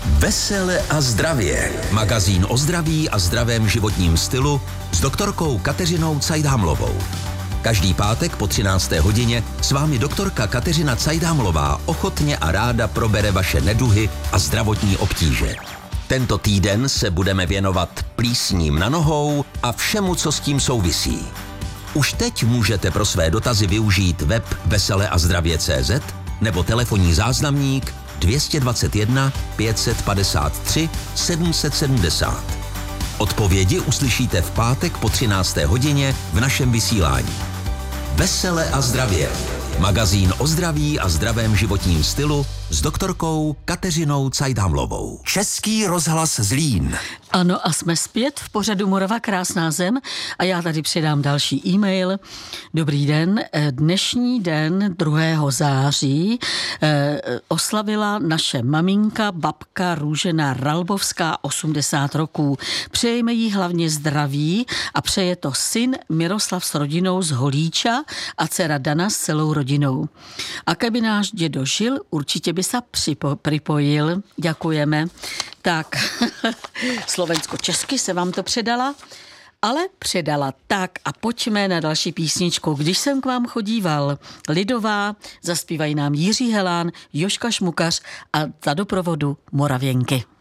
Vesele a zdravě. Magazín o zdraví a zdravém životním stylu s doktorkou Kateřinou Cajdhamlovou. Každý pátek po 13. hodině s vámi doktorka Kateřina Cajdhamlová ochotně a ráda probere vaše neduhy a zdravotní obtíže. Tento týden se budeme věnovat plísním na nohou a všemu, co s tím souvisí. Už teď můžete pro své dotazy využít web veseleazdravě.cz nebo telefonní záznamník 221 553 770. Odpovědi uslyšíte v pátek po 13. hodině v našem vysílání. Vesele a zdravě. Magazín o zdraví a zdravém životním stylu s doktorkou Kateřinou Cajdhamlovou. Český rozhlas Zlín. Ano, a jsme zpět v pořadu Morava krásná zem a já tady přidám další e-mail. Dobrý den, dnešní den 2. září oslavila naše maminka, babka Růžena Ralbovská 80 roků. Přejeme jí hlavně zdraví a přeje to syn Miroslav s rodinou z Holíča a dcera Dana s celou rodinou. A keby náš dědo žil, určitě by se připojil. Děkujeme. Tak, slovensko-česky se vám to předala, ale předala. Tak a pojďme na další písničku. Když jsem k vám chodíval, lidová, zaspívají nám Jiří Helán, Jožka Šmukař a za doprovodu Moravěnky.